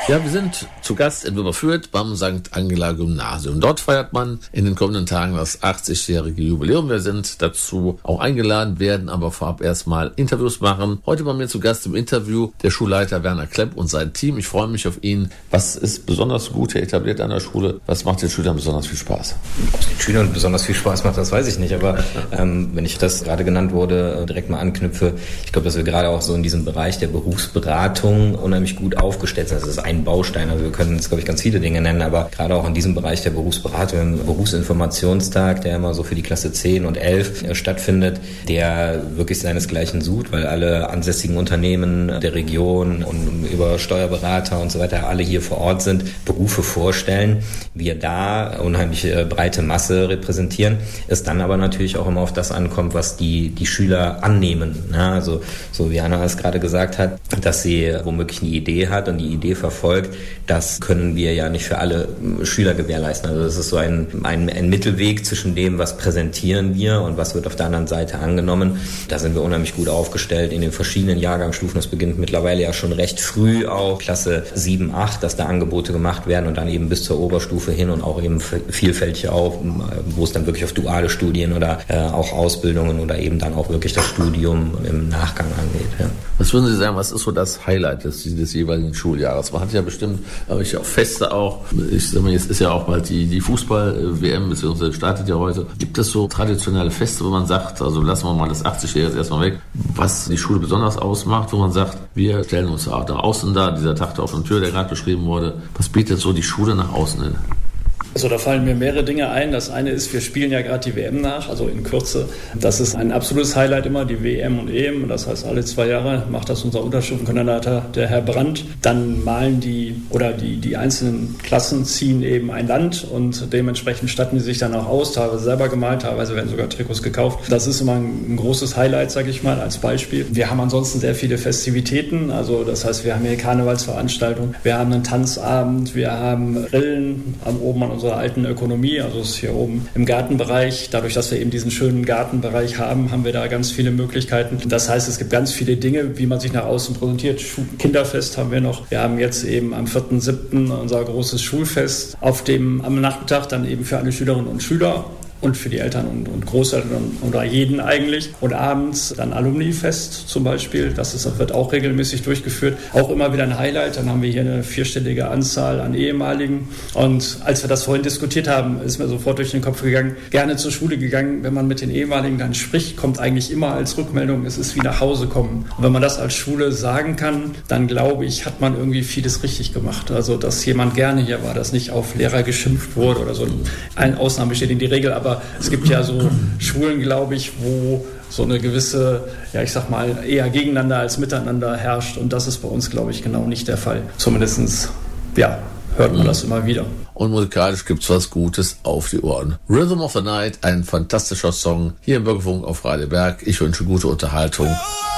Ja, wir sind zu Gast in Wimmerfürth beim St. Angela Gymnasium. Dort feiert man in den kommenden Tagen das 80-jährige Jubiläum. Wir sind dazu auch eingeladen, werden aber vorab erstmal Interviews machen. Heute bei mir zu Gast im Interview der Schulleiter Werner Klepp und sein Team. Ich freue mich auf ihn. Was ist besonders gut hier etabliert an der Schule? Was macht den Schülern besonders viel Spaß? Ob es den Schülern besonders viel Spaß macht, das weiß ich nicht. Aber wenn ich das gerade genannt wurde, direkt mal anknüpfe, ich glaube, dass wir gerade auch so in diesem Bereich der Berufsberatung unheimlich gut aufgestellt sind. Das ist ein Baustein. Also wir können jetzt, glaube ich, ganz viele Dinge nennen, aber gerade auch in diesem Bereich der Berufsberatung, im Berufsinformationstag, der immer so für die Klasse 10 und 11 stattfindet, der wirklich seinesgleichen sucht, weil alle ansässigen Unternehmen der Region und über Steuerberater und so weiter alle hier vor Ort sind, Berufe vorstellen, wir da unheimlich breite Masse repräsentieren, es dann aber natürlich auch immer auf das ankommt, was die Schüler annehmen. Ja, also so wie Anna es gerade gesagt hat, dass sie womöglich eine Idee hat und die Idee verfolgt, das können wir ja nicht für alle Schüler gewährleisten. Also das ist so ein Mittelweg zwischen dem, was präsentieren wir und was wird auf der anderen Seite angenommen. Da sind wir unheimlich gut aufgestellt in den verschiedenen Jahrgangsstufen. Das beginnt mittlerweile ja schon recht früh auch, Klasse 7, 8, dass da Angebote gemacht werden und dann eben bis zur Oberstufe hin und auch eben vielfältig auch, wo es dann wirklich auf duale Studien oder auch Ausbildungen oder eben dann auch wirklich das Studium im Nachgang angeht. Ja. Was würden Sie sagen, was ist so das Highlight des jeweiligen Schuljahres? Man hat ja bestimmt auch Feste auch. Ich sag mal, jetzt ist ja auch bald die Fußball-WM, beziehungsweise startet ja heute. Gibt es so traditionelle Feste, wo man sagt, also lassen wir mal das 80-Jährige erstmal weg, was die Schule besonders ausmacht, wo man sagt, wir stellen uns auch nach außen da, dieser Tag der offenen Tür, der gerade beschrieben wurde. Was bietet so die Schule nach außen hin? Also da fallen mir mehrere Dinge ein. Das eine ist, wir spielen ja gerade die WM nach, also in Kürze. Das ist ein absolutes Highlight immer, die WM und EM. Das heißt, alle 2 Jahre macht das unser Unterstufenkoordinator, der Herr Brandt. Dann malen die einzelnen Klassen ziehen eben ein Land und dementsprechend statten die sich dann auch aus, teilweise selber gemalt, teilweise werden sogar Trikots gekauft. Das ist immer ein großes Highlight, sage ich mal, als Beispiel. Wir haben ansonsten sehr viele Festivitäten, also das heißt, wir haben hier Karnevalsveranstaltungen, wir haben einen Tanzabend, wir haben Grillen oben an unserer alten Ökonomie, also es ist hier oben im Gartenbereich. Dadurch, dass wir eben diesen schönen Gartenbereich haben, haben wir da ganz viele Möglichkeiten. Das heißt, es gibt ganz viele Dinge, wie man sich nach außen präsentiert. Kinderfest haben wir noch. Wir haben jetzt eben am 4.7. unser großes Schulfest, am Nachmittag dann eben für alle Schülerinnen und Schüler und für die Eltern und Großeltern oder jeden eigentlich. Und abends dann Alumni-Fest zum Beispiel. Das wird auch regelmäßig durchgeführt. Auch immer wieder ein Highlight. Dann haben wir hier eine 4-stellige Anzahl an Ehemaligen. Und als wir das vorhin diskutiert haben, ist mir sofort durch den Kopf gegangen, gerne zur Schule gegangen. Wenn man mit den Ehemaligen dann spricht, kommt eigentlich immer als Rückmeldung, es ist wie nach Hause kommen. Und wenn man das als Schule sagen kann, dann glaube ich, hat man irgendwie vieles richtig gemacht. Also, dass jemand gerne hier war, dass nicht auf Lehrer geschimpft wurde oder so. Eine Ausnahme besteht in die Regel, aber es gibt ja so Schulen, glaube ich, wo so eine gewisse, ja ich sag mal, eher gegeneinander als miteinander herrscht. Und das ist bei uns, glaube ich, genau nicht der Fall. Zumindest, ja, hört man das immer wieder. Und musikalisch gibt's was Gutes auf die Ohren. Rhythm of the Night, ein fantastischer Song hier im Bürgerfunk auf Radio Berg. Ich wünsche gute Unterhaltung.